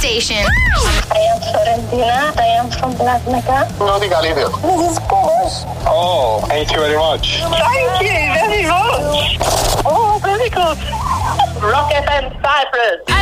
station. I am Florentina. I am from Plasmaca. Noti Galileo. This is Porsche. Oh, thank you very much. Thank you very much. Oh, very good. Rock FM Cyprus.